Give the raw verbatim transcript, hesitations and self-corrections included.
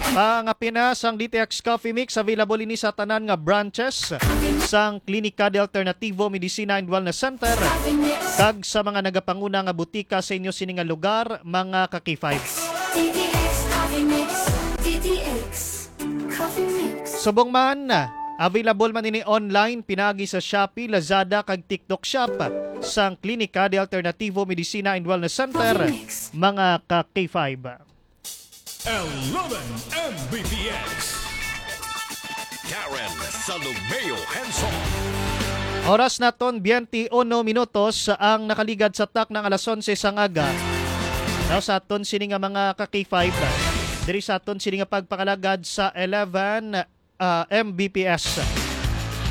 Mga Pinas ang D T X Coffee Mix available ini sa tanan nga branches sang Klinika de Alternativo Medicina and Wellness Center kag sa mga nagapanguna nga butika sa inyo sini nga lugar, mga ka-K five. D T X Coffee Mix. D T X Coffee Mix. Subong man, available man ini online pinagi sa Shopee, Lazada kag TikTok Shop sang Klinika de Alternativo Medicina and Wellness Center, mga ka-K five. eleven M B P X. Karen Salomeo Henson. Oras naton twenty-one minutos ang nakaligad sa tak ng alas onse sang aga. Now sa aton sini nga mga ka-K five, diri sa aton sini nga pagpakalagad sa eleven uh, M B P S.